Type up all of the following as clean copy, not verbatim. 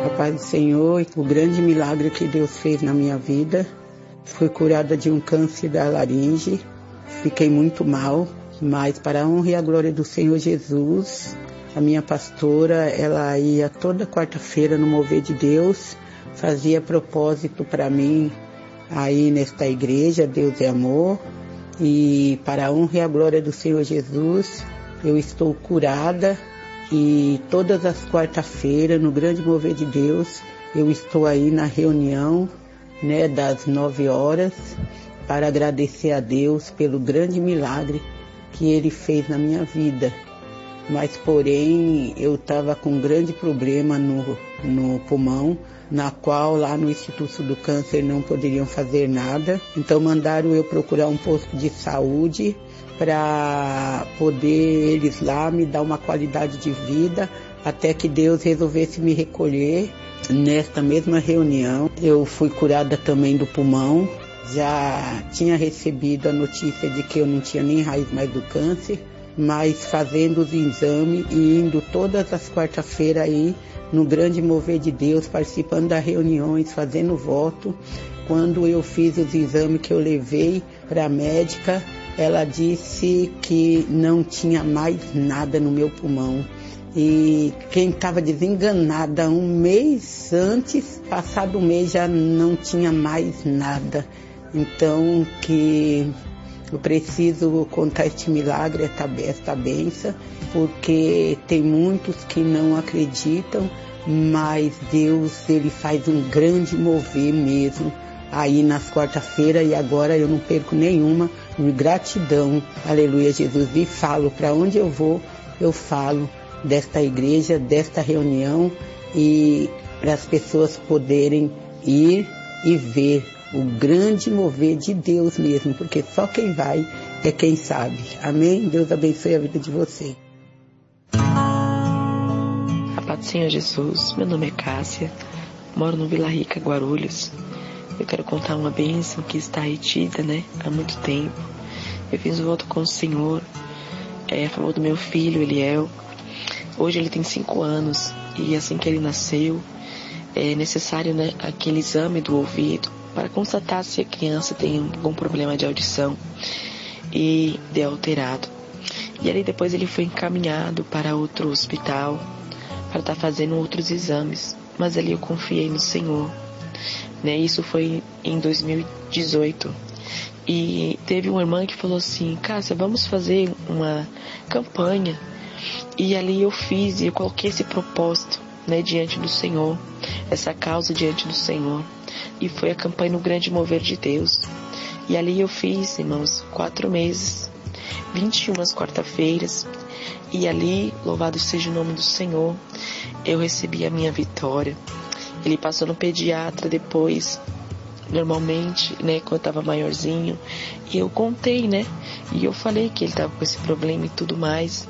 paz do Senhor, o grande milagre que Deus fez na minha vida. Fui curada de um câncer da laringe, fiquei muito mal, mas para a honra e a glória do Senhor Jesus, a minha pastora, ela ia toda quarta-feira no Mover de Deus, fazia propósito para mim aí nesta igreja, Deus é Amor, e para a honra e a glória do Senhor Jesus, eu estou curada. E todas as quarta-feiras, no Grande Mover de Deus, eu estou aí na reunião, das 9 horas, para agradecer a Deus pelo grande milagre que Ele fez na minha vida. Mas, porém, eu estava com um grande problema no pulmão, na qual lá no Instituto do Câncer não poderiam fazer nada. Então mandaram eu procurar um posto de saúde para poder eles lá me dar uma qualidade de vida, até que Deus resolvesse me recolher. Nesta mesma reunião, eu fui curada também do pulmão, já tinha recebido a notícia de que eu não tinha nem raiz mais do câncer, mas fazendo os exames e indo todas as quarta-feiras aí no Grande Mover de Deus, participando das reuniões, fazendo voto. Quando eu fiz os exames que eu levei para a médica, ela disse que não tinha mais nada no meu pulmão. E quem estava desenganada um mês antes, passado um mês já não tinha mais nada. Então que eu preciso contar este milagre, esta bênção, porque tem muitos que não acreditam, mas Deus, Ele faz um grande mover mesmo aí nas quarta-feiras, e agora eu não perco nenhuma, de gratidão, aleluia Jesus, e falo, para onde eu vou, eu falo desta igreja, desta reunião, e para as pessoas poderem ir e ver o grande mover de Deus mesmo, porque só quem vai é quem sabe. Amém? Deus abençoe a vida de você. A paz do Senhor Jesus, meu nome é Cássia, moro no Vila Rica, Guarulhos. Eu quero contar uma bênção que está retida, há muito tempo. Eu fiz um voto com o Senhor, a favor do meu filho, Eliel. Hoje ele tem 5 anos, e assim que ele nasceu, é necessário, aquele exame do ouvido, para constatar se a criança tem algum problema de audição e de alterado. E ali depois ele foi encaminhado para outro hospital, para estar fazendo outros exames. Mas ali eu confiei no Senhor. Isso foi em 2018. E teve uma irmã que falou assim: Cássia, vamos fazer uma campanha. E ali eu fiz, e eu coloquei esse propósito, diante do Senhor, essa causa diante do Senhor. E foi a campanha no Grande Mover de Deus. E ali eu fiz, irmãos, 4 meses, 21 quarta-feiras. E ali, louvado seja o nome do Senhor, eu recebi a minha vitória. Ele passou no pediatra depois, normalmente, quando eu estava maiorzinho. E eu contei, e eu falei que ele estava com esse problema e tudo mais.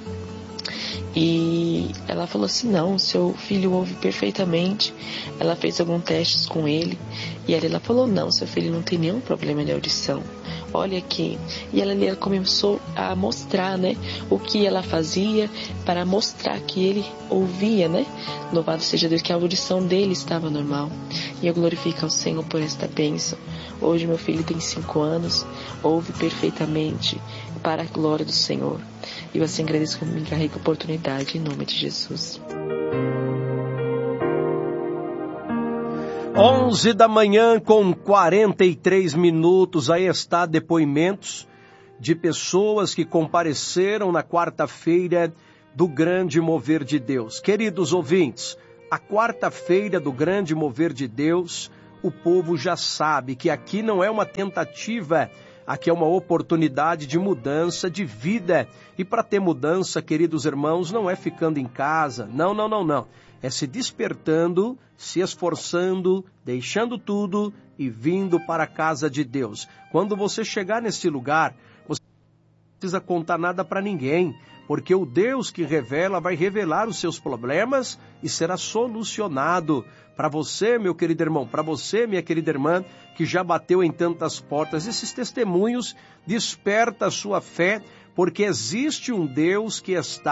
E ela falou assim: não, seu filho ouve perfeitamente. Ela fez alguns testes com ele, e ela falou: não, seu filho não tem nenhum problema de audição. Olha aqui. E ela começou a mostrar, o que ela fazia para mostrar que ele ouvia, Louvado seja Deus, que a audição dele estava normal. E eu glorifico ao Senhor por esta bênção. Hoje meu filho tem 5 anos, ouve perfeitamente, para a glória do Senhor. E eu assim agradeço por me rica oportunidade, em nome de Jesus. 11 da manhã com 43 minutos, aí está depoimentos de pessoas que compareceram na quarta-feira do Grande Mover de Deus. Queridos ouvintes, a quarta-feira do Grande Mover de Deus, o povo já sabe que aqui não é uma tentativa, aqui é uma oportunidade de mudança de vida. E para ter mudança, queridos irmãos, não é ficando em casa, não. É se despertando, se esforçando, deixando tudo e vindo para a casa de Deus. Quando você chegar nesse lugar, você não precisa contar nada para ninguém, porque o Deus que revela vai revelar os seus problemas e será solucionado. Para você, meu querido irmão, para você, minha querida irmã, que já bateu em tantas portas, esses testemunhos desperta a sua fé, porque existe um Deus que está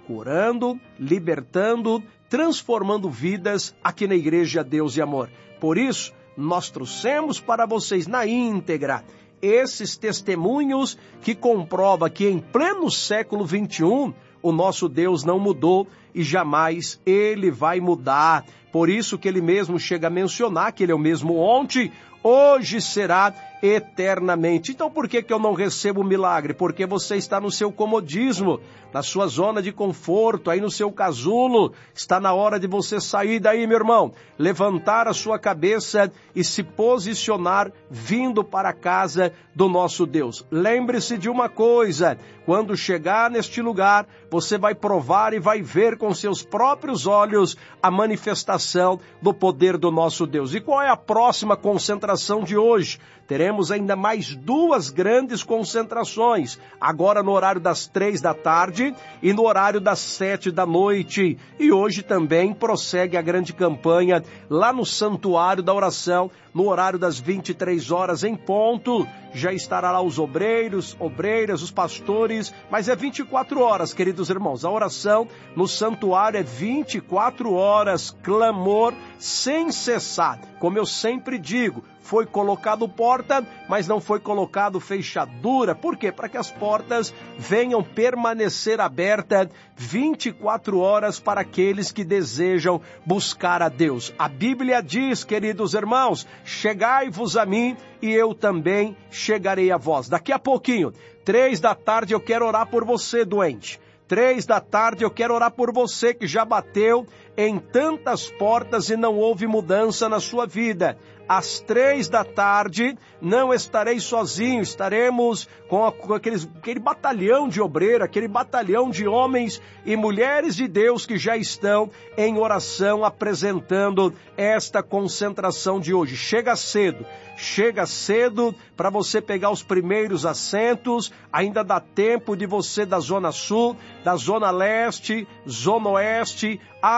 curando, libertando, transformando vidas aqui na Igreja Deus e Amor. Por isso, nós trouxemos para vocês na íntegra esses testemunhos que comprovam que em pleno século XXI, o nosso Deus não mudou e jamais Ele vai mudar. Por isso que Ele mesmo chega a mencionar que Ele é o mesmo ontem, hoje será eternamente. Então por que eu não recebo o milagre? Porque você está no seu comodismo, na sua zona de conforto, aí no seu casulo. Está na hora de você sair daí, meu irmão, levantar a sua cabeça e se posicionar vindo para a casa do nosso Deus. Lembre-se de uma coisa, quando chegar neste lugar, você vai provar e vai ver com seus próprios olhos a manifestação do poder do nosso Deus. E qual é a próxima concentração de hoje? Teremos ainda mais 2 grandes concentrações, agora no horário das 3 da tarde e no horário das 7 da noite. E hoje também prossegue a grande campanha lá no Santuário da Oração, no horário das 23 horas em ponto. Já estará lá os obreiros, obreiras, os pastores, mas é 24 horas, queridos irmãos. A oração no santuário é 24 horas, clamor sem cessar. Como eu sempre digo, foi colocado porta, mas não foi colocado fechadura. Por quê? Para que as portas venham permanecer abertas 24 horas para aqueles que desejam buscar a Deus. A Bíblia diz, queridos irmãos, chegai-vos a mim e eu também chegarei a vós. Daqui a pouquinho, 3 da tarde, eu quero orar por você, doente. 3 da tarde, eu quero orar por você que já bateu em tantas portas e não houve mudança na sua vida. Às 3 da tarde, não estarei sozinho, estaremos com aquele batalhão de obreiros, aquele batalhão de homens e mulheres de Deus que já estão em oração apresentando esta concentração de hoje. Chega cedo para você pegar os primeiros assentos, ainda dá tempo de você da Zona Sul, da Zona Leste, Zona Oeste,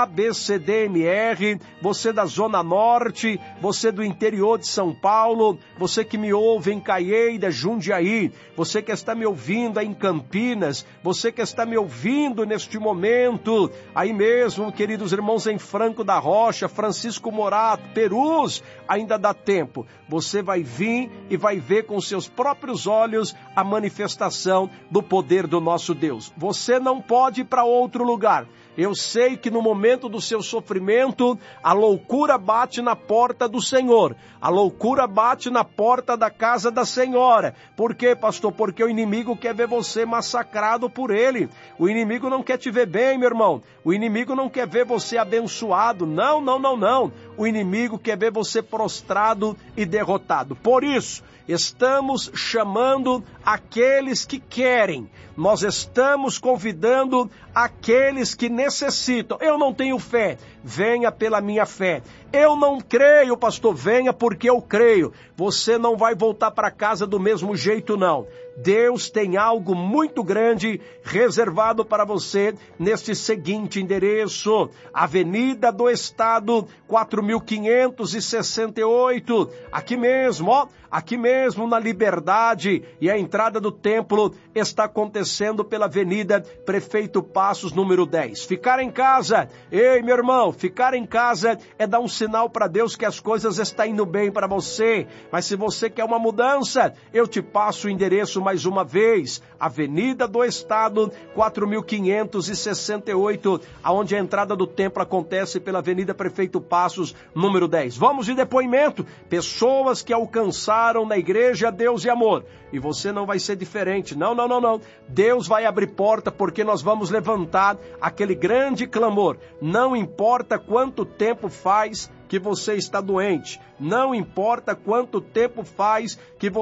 ABCDMR, você da Zona Norte, você do interior de São Paulo, você que me ouve em Caieiras, Jundiaí, você que está me ouvindo aí em Campinas, você que está me ouvindo neste momento, aí mesmo, queridos irmãos, em Franco da Rocha, Francisco Morato, Perus, ainda dá tempo. Você vai vir e vai ver com seus próprios olhos a manifestação do poder do nosso Deus. Você não pode ir para outro lugar. Eu sei que no momento do seu sofrimento, a loucura bate na porta do Senhor. A loucura bate na porta da casa da Senhora. Por quê, pastor? Porque o inimigo quer ver você massacrado por ele. O inimigo não quer te ver bem, meu irmão. O inimigo não quer ver você abençoado. Não. O inimigo quer ver você prostrado e derrotado. Por isso, estamos chamando aqueles que querem. Nós estamos convidando aqueles que necessitam. Eu não tenho fé, venha pela minha fé. Eu não creio, pastor, venha porque eu creio. Você não vai voltar para casa do mesmo jeito, não. Deus tem algo muito grande reservado para você neste seguinte endereço: Avenida do Estado, 4568, aqui mesmo na Liberdade, e a entrada do templo está acontecendo pela Avenida Prefeito Passos, número 10. Ficar em casa, ei meu irmão, ficar em casa é dar um sinal para Deus que as coisas estão indo bem para você, mas se você quer uma mudança, eu te passo o endereço mais uma vez: Avenida do Estado, 4568, aonde a entrada do templo acontece pela Avenida Prefeito Passos, número 10. Vamos de depoimento, pessoas que alcançaram na Igreja Deus e Amor, e você não vai ser diferente, não. Deus vai abrir porta porque nós vamos levantar aquele grande clamor. Não importa quanto tempo faz que você está doente, não importa quanto tempo faz que você